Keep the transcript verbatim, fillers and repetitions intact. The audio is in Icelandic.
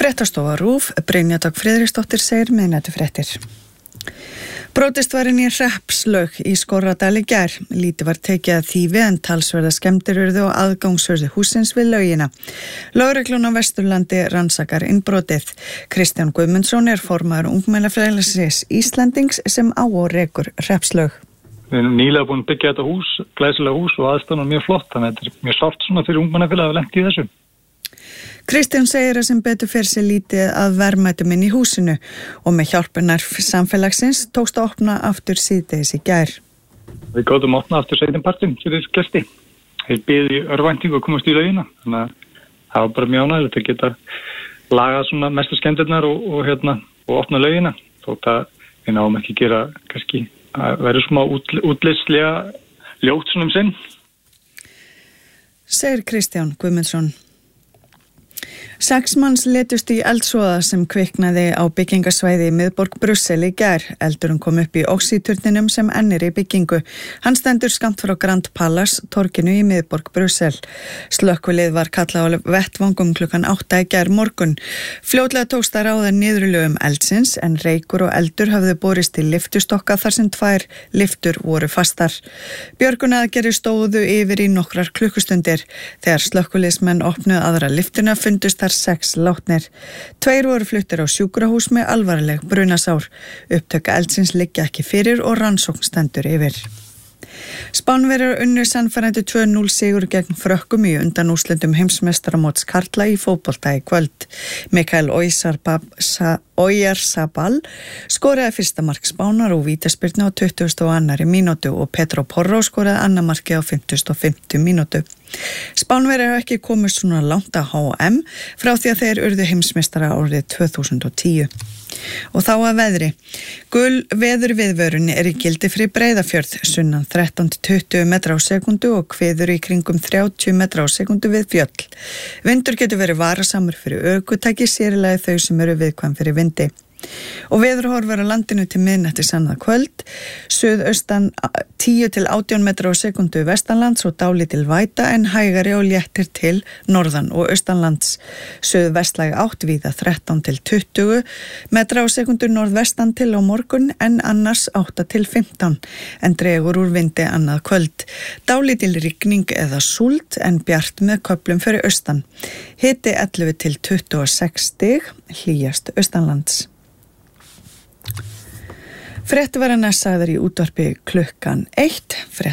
Fréttastofa RÚV, Brynja Dögg Friðriksdóttir segir miðnæturfréttir. Brotist var inn í hreppslaug í Skorradal í gær. Lítið var tekið að þýfi en talsverða skemmdir urðu og aðgangsurðu hússins við laugina. Lögreglun á Vesturlandi rannsakar innbrotið. Kristján Guðmundsson er formaður Ungmennafélagsins Íslandings sem á og rekur hreppslaug. Við erum nýlega búin að byggja þetta hús, glæsilega hús og aðstæðan mjög flott, þannig að þetta er mjög sárt svona fyrir ungmennafélag að lenda í þessu. Kristján segir að sem betur fyrir sig lítið að verðmætum inn í húsinu og með hjálpunar samfélagsins tókst að opna aftur síðdegis í gær. Við gátum að opna aftur seinni partinn fyrir gesti. Þeir biðu í örvæntingu að komast í laugina, þannig að það var bara mjög ánægilegt að geta lagað svona mestu skemmdirnar og, og, hérna, og opna laugina. Þótt að við náum ekki gera kannski að vera smá út, útlitslega ljótt svona um sinn. Segir Kristján Guðmundsson. Sex manns letust í eldsvoða sem kviknaði á byggingasvæði í miðborg Brussel í gær. Eldurinn kom upp í oxíturninum sem enn er í byggingu. Hann stendur skammt frá Grand Palace, torginu í miðborg Brussel. Slökkvilið var kallað á vettvangum klukkan átta í gær morgun. Fljótlega tókst að ráða niðurlögum eldsins en reykur og eldur hafði borist í lyftustokka þar sem tvær lyftur voru fastar. Björgunaraðgerðir stóðu yfir í nokkrar klukkustundir. Þegar slökkviliðsmenn opnuðu aðra lyftuna fundust þar sex látnir. Tveir voru fluttir á sjúkrahús með alvarleg brunasár. Upptök eldsins liggja ekki fyrir og rannsókn stendur yfir. Spánverjar unnu sannfærandi tvö núll sigur gegn Frökkum í undanúrslitum heimsmeistaramóts karla í fótbolta í kvöld. Mikael Oyarzabal skoraði fyrsta mark Spánar og vítaspyrnu á tuttugustu og annarri mínútu og Pedro Porro skoraði annað markið á fimmtugustu og fimmtu mínútu. Spánverjar hafa ekki komist svona langt að H M frá því að þeir urðu heimsmeistara árið tvö þúsund og tíu. Og þá að veðri. Gul veðurviðvörun er í gildi fyrir Breiðafjörð, sunnan þrettán til tuttugu metra á sekundu og hviður í kringum þrjátíu metra á sekundu við fjöll. Vindur getur verið varasamur fyrir ökutæki, sér í lagi þau sem eru viðkvæm fyrir vindi. Og veðurhorfur á landinu til miðnættis annað kvöld, suðaustan tíu til átján metra á sekundu vestanlands og dálítil væta en hægari og léttir til norðan og austanlands. Suðvestlæg átt víða þrettán til tuttugu metra á sekundu norðvestan til á morgun en annars átta til fimmtán en dregur úr vindi annað kvöld. Dálítil rigning eða súld en bjart með köflum fyrir austan. Hiti ellefu til tuttugu og sex stig, hlýjast austanlands. Frétt var að næst sagðar í útvarpi klukkan eitt. Frétt